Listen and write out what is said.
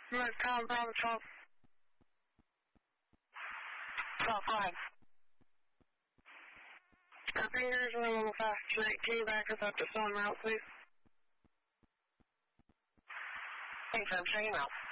North Town, Bravo 12. 12, go ahead. Copy, yours are a little fast tonight. Can you back us up to Stone Route, please? Thanks, I'm checking out.